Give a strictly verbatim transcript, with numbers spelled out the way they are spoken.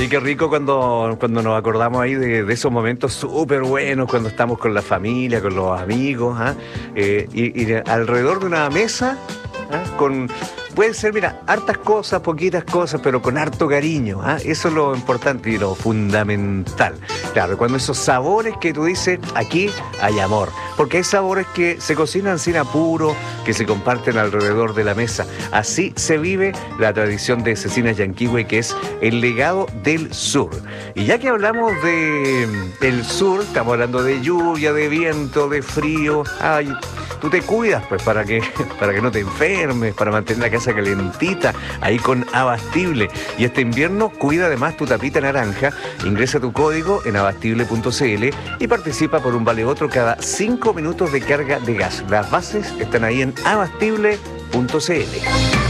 Oye, qué rico cuando, cuando nos acordamos ahí de, de esos momentos súper buenos, cuando estamos con la familia, con los amigos, ¿ah? Eh, y, y alrededor de una mesa, ¿ah? Con, puede ser, mira, hartas cosas, poquitas cosas, pero con harto cariño, ¿ah? Eso es lo importante y lo fundamental. Claro, cuando esos sabores que tú dices, aquí hay amor, porque hay sabores que se cocinan sin apuro, que se comparten alrededor de la mesa. Así se vive la tradición de Cecinas Llanquihue, que es el legado del sur. Y ya que hablamos de el sur, estamos hablando de lluvia, de viento, de frío. Ay, tú te cuidas, pues, para que, para que no te enfermes, para mantener la casa calentita, ahí con Abastible. Y este invierno cuida además tu tapita naranja. Ingresa tu código en abastible punto cl y participa por un vale otro cada cinco minutos de carga de gas. Las bases están ahí en abastible punto cl.